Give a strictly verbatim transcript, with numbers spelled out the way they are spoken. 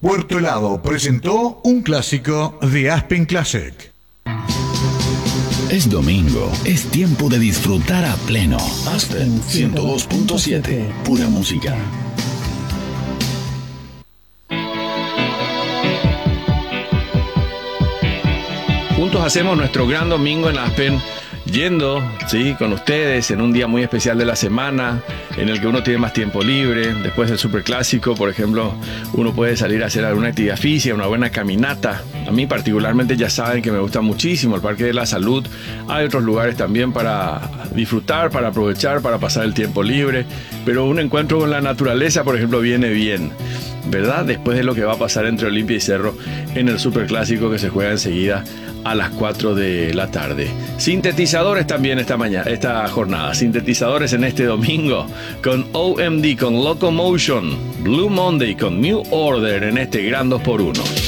Puerto Helado presentó un clásico de Aspen Classic. Es domingo, es tiempo de disfrutar a pleno. Aspen ciento dos punto siete, pura música. Juntos hacemos nuestro gran domingo en Aspen, yendo, sí, con ustedes en un día muy especial de la semana, en el que uno tiene más tiempo libre. Después del superclásico, por ejemplo, uno puede salir a hacer alguna actividad física, una buena caminata. A mí particularmente ya saben que me gusta muchísimo el Parque de la Salud. Hay otros lugares también para disfrutar, para aprovechar, para pasar el tiempo libre. Pero un encuentro con la naturaleza, por ejemplo, viene bien, ¿verdad? Después de lo que va a pasar entre Olimpia y Cerro en el superclásico que se juega enseguida a las cuatro de la tarde. Sintetizadores también esta mañana, esta jornada. Sintetizadores en este domingo con O M D, con Locomotion, Blue Monday, con New Order en este gran dos por uno.